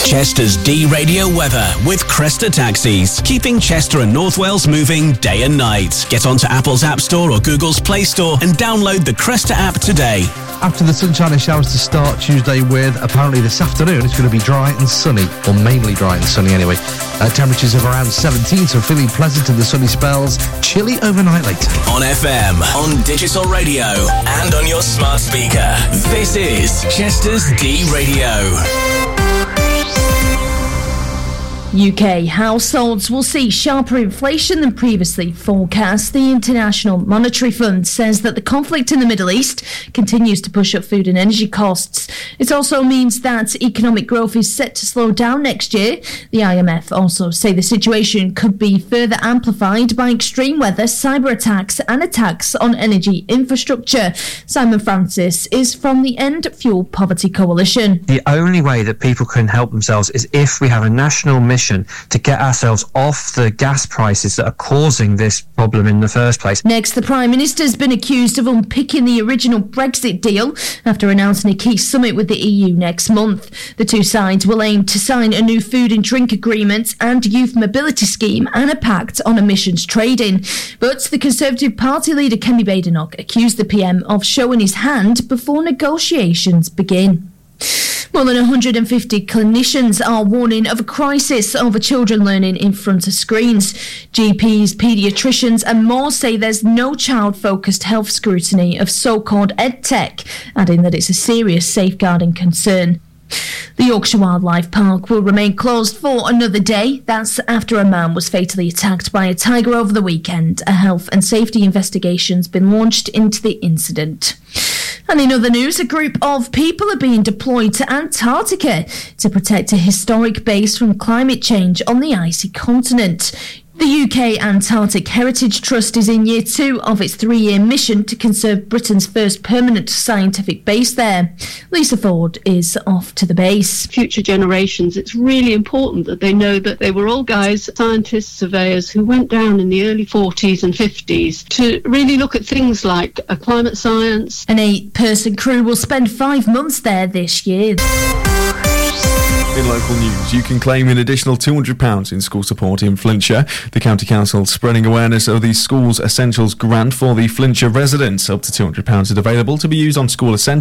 Chester's D-Radio weather with Cresta Taxis, keeping Chester and North Wales moving day and night. Get onto Apple's App Store or Google's Play Store and download the Cresta app today. After the sunshine and showers to start Tuesday with, apparently this afternoon it's going to be dry and sunny, or mainly dry and sunny anyway. Temperatures of around 17, so feeling pleasant in the sunny spells. Chilly overnight later. On FM, on digital radio, and on your smart speaker. This is Chester's D-Radio. UK households will see sharper inflation than previously forecast. The International Monetary Fund says that the conflict in the Middle East continues to push up food and energy costs. It also means that economic growth is set to slow down next year. The IMF also say the situation could be further amplified by extreme weather, cyber attacks and attacks on energy infrastructure. Simon Francis is from the End Fuel Poverty Coalition. The only way that people can help themselves is if we have a national mission to get ourselves off the gas prices that are causing this problem in the first place. Next, the Prime Minister's been accused of unpicking the original Brexit deal after announcing a key summit with the EU next month. The two sides will aim to sign a new food and drink agreement and youth mobility scheme and a pact on emissions trading. But the Conservative Party leader Kemi Badenoch accused the PM of showing his hand before negotiations begin. More than 150 clinicians are warning of a crisis over children learning in front of screens. GPs, paediatricians and more say there's no child-focused health scrutiny of so-called EdTech, adding that it's a serious safeguarding concern. The Yorkshire Wildlife Park will remain closed for another day. That's after a man was fatally attacked by a tiger over the weekend. A health and safety investigation's been launched into the incident. And in other news, a group of people are being deployed to Antarctica to protect a historic base from climate change on the icy continent. The UK Antarctic Heritage Trust is in year 2 of its 3-year mission to conserve Britain's first permanent scientific base there. Lisa Ford is off to the base. Future generations, it's really important that they know that they were all guys, scientists, surveyors, who went down in the early 40s and 50s to really look at things like climate science. An 8-person crew will spend 5 months there this year. In local news, you can claim an additional £200 in school support in Flintshire. The County Council spreading awareness of the Schools Essentials grant for the Flintshire residents. Up to £200 is available to be used on school essentials.